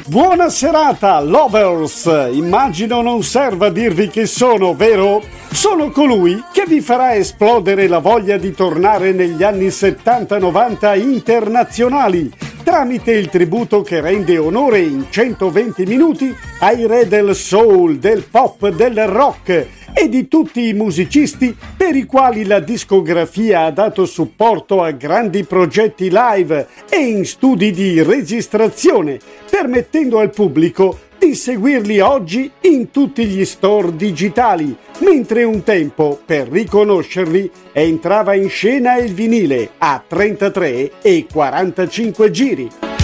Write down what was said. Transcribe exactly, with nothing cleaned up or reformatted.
Buona serata, lovers! Immagino non serva dirvi chi sono, vero? Sono colui che vi farà esplodere la voglia di tornare negli anni settanta novanta internazionali, tramite il tributo che rende onore in centoventi minuti ai re del soul, del pop, del rock e di tutti i musicisti per i quali la discografia ha dato supporto a grandi progetti live e in studi di registrazione, permettendo al pubblico di seguirli oggi in tutti gli store digitali, mentre un tempo, per riconoscerli, entrava in scena il vinile a trentatré e quarantacinque giri.